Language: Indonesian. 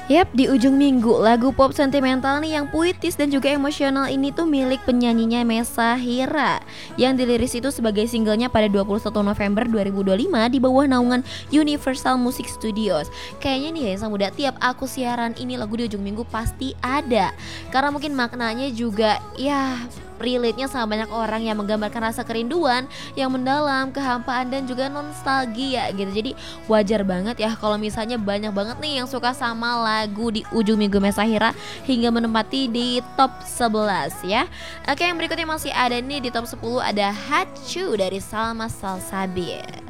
Yap, di ujung minggu, lagu pop sentimental nih yang puitis dan juga emosional ini tuh milik penyanyinya Mesa Hira yang dirilis itu sebagai singlenya pada 21 November 2025 di bawah naungan Universal Music Studios. Kayaknya nih ya Insan Muda, tiap aku siaran ini lagu di ujung minggu pasti ada. Karena mungkin maknanya juga ya relate-nya sama banyak orang yang menggambarkan rasa kerinduan yang mendalam, kehampaan dan juga nostalgia gitu. Jadi wajar banget ya kalau misalnya banyak banget nih yang suka sama lagu di ujung minggu Mesahira hingga menempati di top 11 ya. Oke, yang berikutnya masih ada nih di top 10 ada Hachu dari Salma Salsabil.